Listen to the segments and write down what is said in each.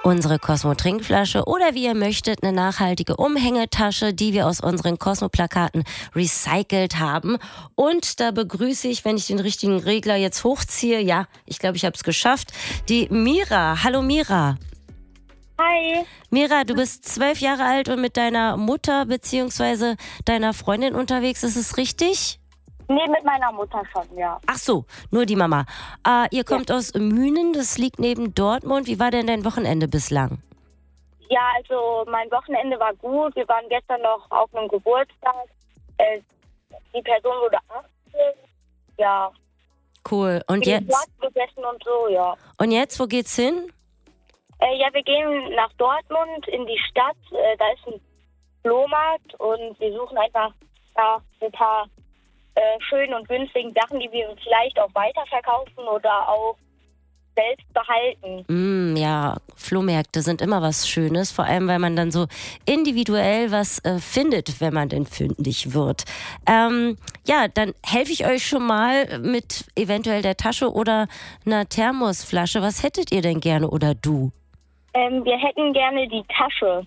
unsere Cosmo-Trinkflasche oder wie ihr möchtet, eine nachhaltige Umhängetasche, die wir aus unseren Cosmo-Plakaten recycelt haben. Und da begrüße ich, wenn ich den richtigen Regler jetzt hochziehe, ja, ich glaube, ich habe es geschafft, die Mira. Hallo Mira. Hi. Mira, du bist 12 Jahre alt und mit deiner Mutter bzw. deiner Freundin unterwegs, ist es richtig? Nee, mit meiner Mutter schon, ja. Ach so, nur die Mama. Ihr kommt aus Mühnen, das liegt neben Dortmund. Wie war denn dein Wochenende bislang? Ja, also mein Wochenende war gut. Wir waren gestern noch auf einem Geburtstag. Die Person wurde 18. Ja. Cool. Und Wir jetzt? haben gegessen und so, ja. Und jetzt, wo geht's hin? Ja, wir gehen nach Dortmund in die Stadt. Da ist ein Flohmarkt und wir suchen einfach ein paar schönen und günstigen Sachen, die wir vielleicht auch weiterverkaufen oder auch selbst behalten. Ja, Flohmärkte sind immer was Schönes, vor allem, weil man dann so individuell was findet, wenn man denn fündig wird. Ja, dann helfe ich euch schon mal mit eventuell der Tasche oder einer Thermosflasche. Was hättet ihr denn gerne oder du? Wir hätten gerne die Tasche.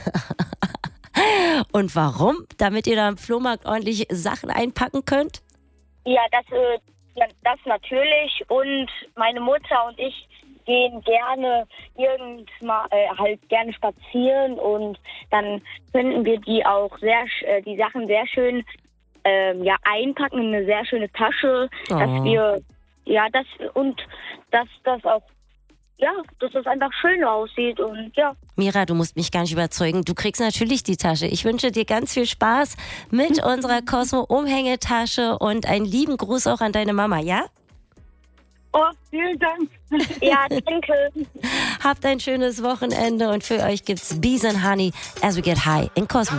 Und warum? Damit ihr da am Flohmarkt ordentlich Sachen einpacken könnt? Ja, das natürlich. Und meine Mutter und ich gehen gerne gerne spazieren und dann finden wir die auch die Sachen sehr schön einpacken in eine sehr schöne Tasche, dass das einfach schön aussieht und ja. Mira, du musst mich gar nicht überzeugen. Du kriegst natürlich die Tasche. Ich wünsche dir ganz viel Spaß mit unserer Cosmo-Umhängetasche und einen lieben Gruß auch an deine Mama, ja? Oh, vielen Dank. Ja, danke. Habt ein schönes Wochenende und für euch gibt's Bees and Honey as we get high in Cosmo.